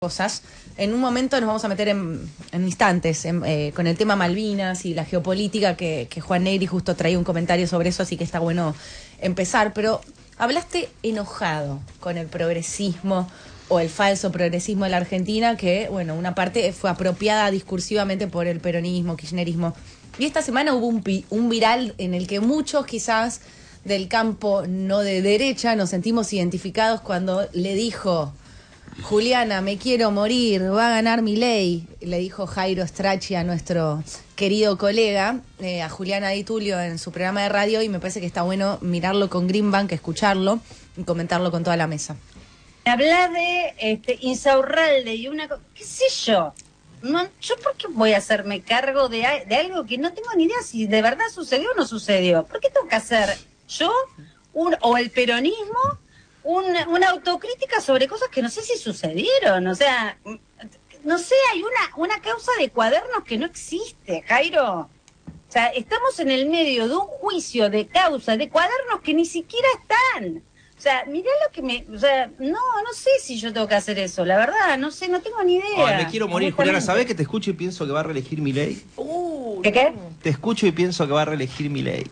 cosas. En un momento nos vamos a meter en instantes con el tema Malvinas y la geopolítica, que Juan Negri justo traía un comentario sobre eso, así que está bueno empezar. Pero hablaste enojado con el progresismo o el falso progresismo de la Argentina, que, bueno, una parte fue apropiada discursivamente por el peronismo, kirchnerismo. Y esta semana hubo un viral en el que muchos quizás del campo no de derecha nos sentimos identificados cuando le dijo: Juliana, me quiero morir, va a ganar Milei, le dijo Jairo Strachey a nuestro querido colega, a Juliana Di Tulio en su programa de radio, y me parece que está bueno mirarlo con Greenbank, escucharlo y comentarlo con toda la mesa. Hablar de Insaurralde y una cosa, qué sé yo. No, ¿yo por qué voy a hacerme cargo de algo que no tengo ni idea si de verdad sucedió o no sucedió? ¿Por qué tengo que hacer yo o el peronismo una autocrítica sobre cosas que no sé si sucedieron? O sea, no sé, hay una causa de cuadernos que no existe, Jairo. O sea, estamos en el medio de un juicio de causa de cuadernos que ni siquiera están. O sea, mirá lo que me... O sea, no sé si yo tengo que hacer eso, la verdad, no sé, no tengo ni idea. Ay, me quiero morir, Juliana, ¿sabés que te escucho y pienso que va a reelegir Milei? ¿Qué? Te escucho y pienso que va a reelegir Milei.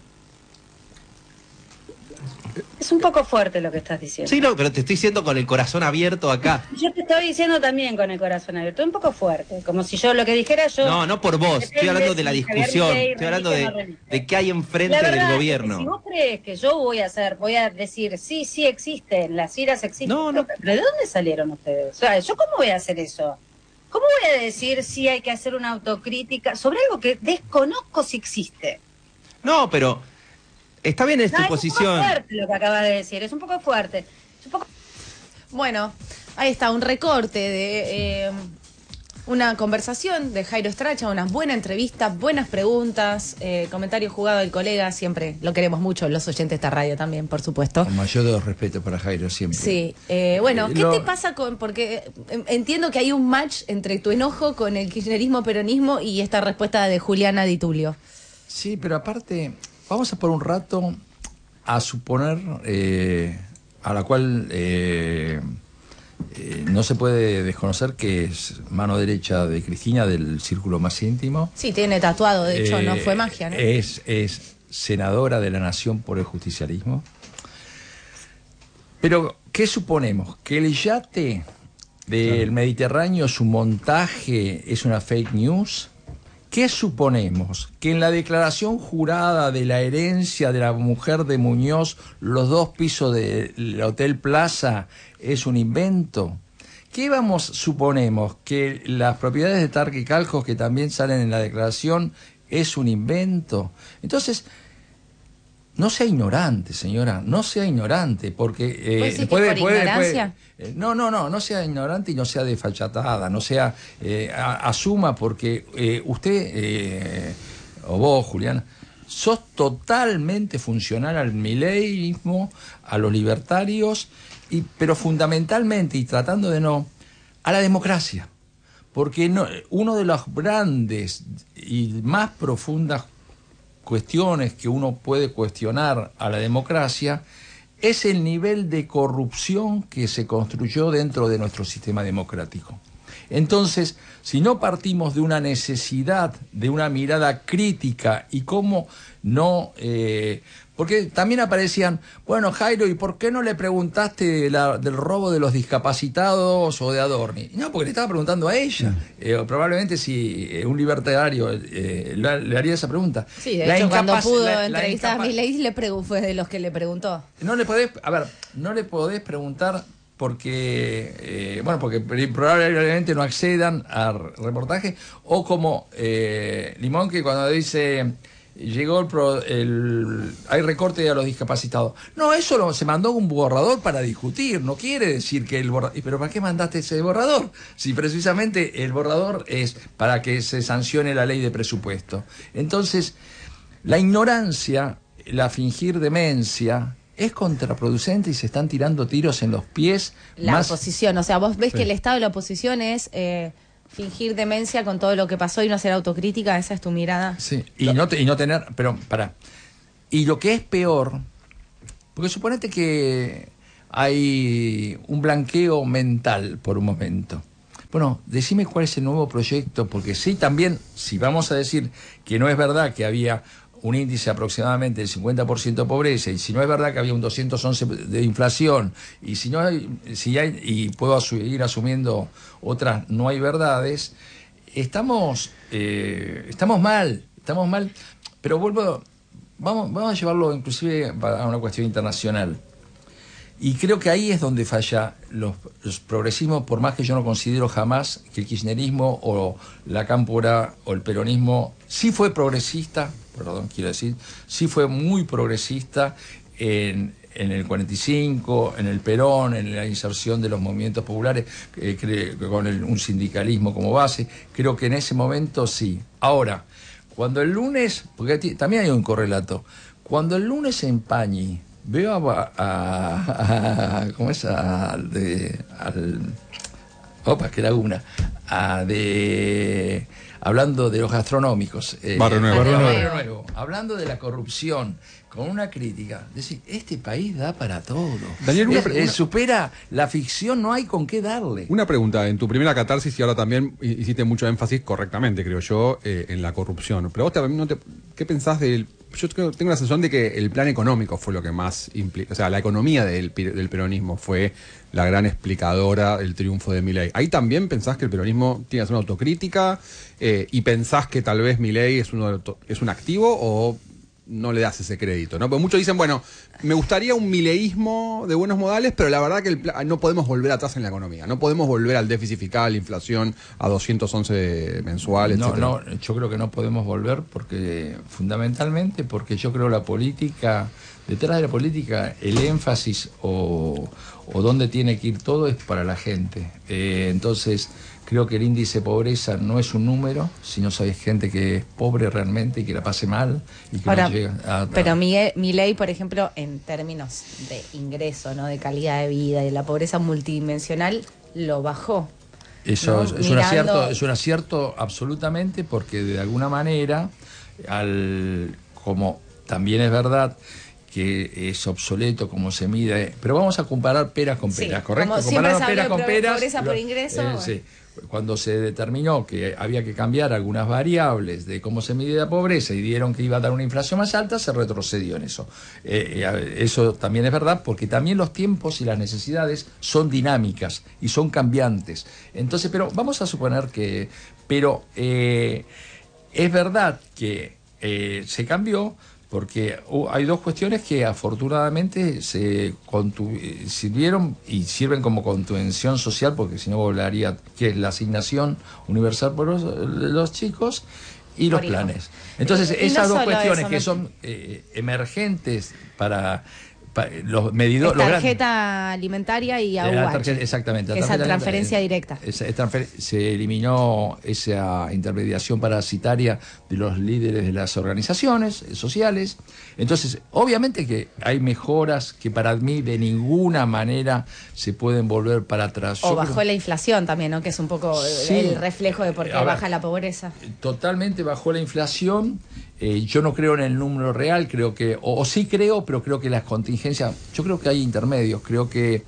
Es un poco fuerte lo que estás diciendo. Sí, no, pero te estoy diciendo con el corazón abierto acá. Yo te estoy diciendo también con el corazón abierto, un poco fuerte, como si yo lo que dijera yo... No por vos, estoy hablando de la discusión, estoy hablando de qué hay enfrente del gobierno. Es que si vos crees que yo voy a decir, sí existen, las iras existen, No. ¿pero de dónde salieron ustedes? O sea, ¿yo cómo voy a hacer eso? ¿Cómo voy a decir si hay que hacer una autocrítica sobre algo que desconozco si existe? No, pero está bien tu posición. Es un poco fuerte lo que acabas de decir, es un poco fuerte. Bueno, ahí está un recorte de una conversación de Jairo Strachey, una buena entrevista, buenas preguntas, comentario jugado del colega, siempre lo queremos mucho, los oyentes de esta radio también, por supuesto. Con mayor respeto para Jairo siempre. Sí, bueno, ¿qué te pasa porque entiendo que hay un match entre tu enojo con el kirchnerismo, peronismo y esta respuesta de Juliana Di Tulio? Sí, pero aparte, vamos a por un rato a suponer, a la cual no se puede desconocer que es mano derecha de Cristina, del círculo más íntimo. Sí, tiene tatuado, de hecho, no fue magia, ¿no? Es senadora de la Nación por el justicialismo. Pero, ¿qué suponemos? ¿Que el yate del Mediterráneo, su montaje, es una fake news? ¿Qué suponemos? ¿Que en la declaración jurada de la herencia de la mujer de Muñoz, los 2 pisos del Hotel Plaza es un invento? ¿Qué suponemos? ¿Que las propiedades de Tarque y Caljos, que también salen en la declaración, es un invento? Entonces, no sea ignorante, señora, no sea ignorante, porque no sea ignorante y no sea desfachatada, no sea, asuma, porque usted, o vos, Juliana, sos totalmente funcional al mileísmo, a los libertarios, pero fundamentalmente, y tratando de no, a la democracia, porque uno de los grandes y más profundas cuestiones que uno puede cuestionar a la democracia es el nivel de corrupción que se construyó dentro de nuestro sistema democrático. Entonces, si no partimos de una necesidad, de una mirada crítica y cómo no... porque también aparecían, bueno, Jairo, ¿y por qué no le preguntaste del robo de los discapacitados o de Adorni? No, porque le estaba preguntando a ella. Probablemente si un libertario le haría esa pregunta. Sí, de hecho, cuando pudo entrevistar a Milei, fue de los que le preguntó. No le podés preguntar porque, porque probablemente no accedan al reportaje, o como Limón, que cuando dice... Llegó hay recorte a los discapacitados. No, eso se mandó un borrador para discutir. No quiere decir que el borrador... ¿Pero para qué mandaste ese borrador? Si precisamente el borrador es para que se sancione la ley de presupuesto. Entonces, la ignorancia, la fingir demencia, es contraproducente y se están tirando tiros en los pies. La oposición, o sea, vos ves que el estado de la oposición es... fingir demencia con todo lo que pasó y no hacer autocrítica, esa es tu mirada. Sí, y no tener, pero y lo que es peor, porque suponete que hay un blanqueo mental por un momento, Bueno, decime cuál es el nuevo proyecto, porque sí, también, si vamos a decir que no es verdad que había un índice aproximadamente del 50% de pobreza, y si no es verdad que había un 211 de inflación, y si no hay, y puedo seguir asumiendo otras no hay verdades, estamos mal, pero vamos a llevarlo inclusive a una cuestión internacional. Y creo que ahí es donde falla los progresismos, por más que yo no considero jamás que el kirchnerismo o la cámpora o el peronismo sí fue progresista, sí fue muy progresista en el 45, en el Perón, en la inserción de los movimientos populares, con un sindicalismo como base. Creo que en ese momento sí. Ahora, cuando el lunes, porque también hay un correlato, cuando el lunes en Pañi veo ¿cómo es? Hablando de los gastronómicos. Barrio Nuevo. Hablando de la corrupción, con una crítica. Decir, este país da para todo. Daniel, supera la ficción, no hay con qué darle. Una pregunta, en tu primera catarsis, y ahora también hiciste mucho énfasis, correctamente creo yo, en la corrupción. Pero vos ¿qué pensás del... Yo tengo la sensación de que el plan económico fue lo que más implica, o sea, la economía del peronismo fue la gran explicadora del triunfo de Milei. ¿Ahí también pensás que el peronismo tiene que hacer una autocrítica y pensás que tal vez Milei es un activo o no le das ese crédito, ¿no? Porque muchos dicen, bueno, me gustaría un mileísmo de buenos modales, pero la verdad que no podemos volver atrás en la economía, no podemos volver al déficit fiscal, inflación a 211 mensual, etc. No, yo creo que no podemos volver fundamentalmente porque yo creo la política, detrás de la política, el énfasis o dónde tiene que ir todo es para la gente. Entonces, creo que el índice de pobreza no es un número, sino hay gente que es pobre realmente y que la pase mal. Y que ahora, no llega pero Milei, por ejemplo, en términos de ingreso, ¿no? De calidad de vida y de la pobreza multidimensional, lo bajó. Eso ¿no? es un acierto absolutamente, porque de alguna manera, como también es verdad que es obsoleto como se mide, pero vamos a comparar peras con peras, ¿correcto? Como siempre Comparar peras con peras. Pobreza por ingreso. Sí. Cuando se determinó que había que cambiar algunas variables de cómo se mide la pobreza y dieron que iba a dar una inflación más alta, se retrocedió en eso. Eso también es verdad, porque también los tiempos y las necesidades son dinámicas y son cambiantes. Entonces, pero vamos a suponer que... Pero es verdad que se cambió, porque hay dos cuestiones que afortunadamente sirvieron y sirven como contención social, porque si no volaría, que es la asignación universal por los chicos y los planes. Entonces, esas dos cuestiones que son emergentes para los medidores... Tarjeta alimentaria y AUH. Exactamente. Esa transferencia directa. Se eliminó esa intermediación parasitaria de los líderes de las organizaciones sociales. Entonces, obviamente que hay mejoras que para mí de ninguna manera se pueden volver para atrás. O bajó la inflación también, ¿no? Que es un poco el reflejo de por qué baja la pobreza. Totalmente bajó la inflación. Yo no creo en el número real, creo que, o sí creo, pero creo que las contingencias, yo creo que hay intermedios, creo que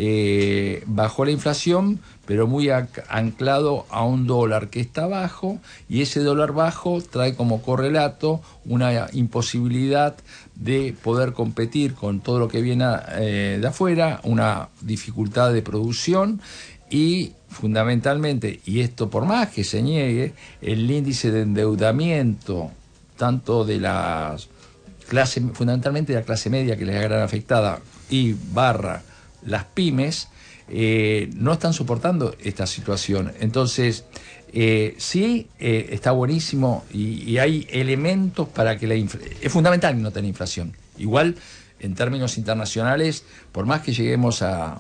bajó la inflación, pero muy anclado a un dólar que está bajo, y ese dólar bajo trae como correlato una imposibilidad de poder competir con todo lo que viene de afuera, una dificultad de producción. Y fundamentalmente, y esto por más que se niegue, el índice de endeudamiento tanto de la clase, fundamentalmente de la clase media, que les es gran afectada, y las pymes, no están soportando esta situación. Entonces, sí, está buenísimo y hay elementos para que es fundamental que no tenga inflación. Igual, en términos internacionales, por más que lleguemos al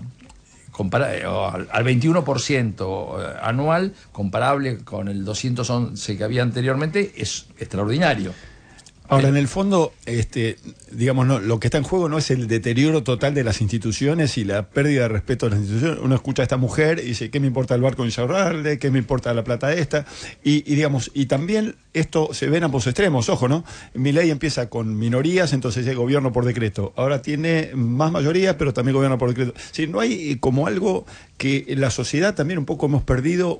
21% anual, comparable con el 211 que había anteriormente, es extraordinario. Ahora, en el fondo, digamos, no, lo que está en juego no es el deterioro total de las instituciones y la pérdida de respeto a las instituciones. Uno escucha a esta mujer y dice, ¿qué me importa el barco Insaurralde? ¿Qué me importa la plata esta? Y digamos, y también esto se ve en ambos extremos, ojo, ¿no? Milei empieza con minorías, entonces es gobierno por decreto. Ahora tiene más mayoría, pero también gobierno por decreto. Sí, no hay como algo que en la sociedad también un poco hemos perdido